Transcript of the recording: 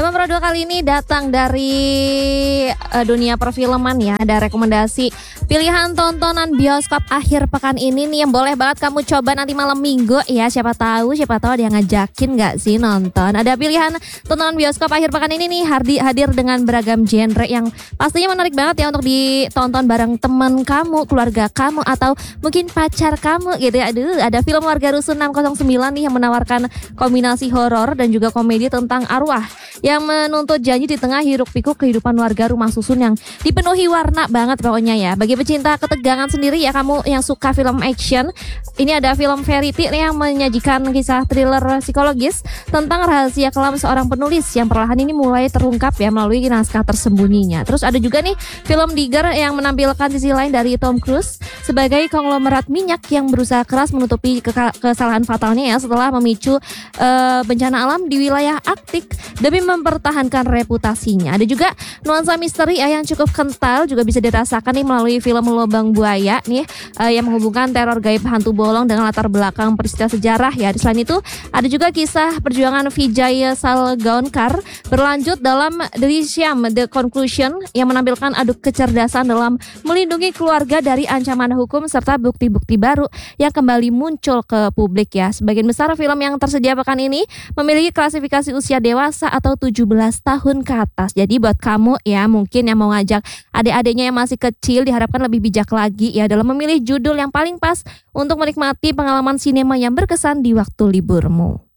Film Pro 2 kali ini datang dari dunia perfilman ya. Ada rekomendasi pilihan tontonan bioskop akhir pekan ini nih yang boleh banget kamu coba nanti malam minggu ya. Siapa tahu ada yang ngajakin gak sih nonton. Ada pilihan tontonan bioskop akhir pekan ini nih hadir dengan beragam genre yang pastinya menarik banget ya untuk ditonton bareng teman kamu, keluarga kamu, atau mungkin pacar kamu gitu ya. Aduh, ada film Warga Rusun 609 nih yang menawarkan kombinasi horor dan juga komedi tentang arwah yang menuntut janji di tengah hiruk-pikuk kehidupan warga rumah susun yang dipenuhi warna banget pokoknya ya. Bagi pecinta ketegangan sendiri ya, kamu yang suka film action, ini ada film Fairy Tail yang menyajikan kisah thriller psikologis tentang rahasia kelam seorang penulis yang perlahan ini mulai terungkap ya melalui naskah tersembunyinya. Terus ada juga nih film Digger yang menampilkan sisi lain dari Tom Cruise sebagai konglomerat minyak yang berusaha keras menutupi kesalahan fatalnya ya setelah memicu bencana alam di wilayah Arktik demi mempertahankan reputasinya. Ada juga nuansa misteri yang cukup kental juga bisa dirasakan nih melalui film Lubang Buaya nih yang menghubungkan teror gaib hantu bolong dengan latar belakang peristiwa sejarah ya. Selain itu ada juga kisah perjuangan Vijay Salgaonkar berlanjut dalam Drishyam The Conclusion yang menampilkan adu kecerdasan dalam melindungi keluarga dari ancaman hukum serta bukti-bukti baru yang kembali muncul ke publik ya. Sebagian besar film yang tersedia pekan ini memiliki klasifikasi usia dewasa atau 17 tahun ke atas. Jadi buat kamu ya mungkin yang mau ngajak adik-adiknya yang masih kecil diharapkan lebih bijak lagi ya dalam memilih judul yang paling pas untuk menikmati pengalaman sinema yang berkesan di waktu liburmu.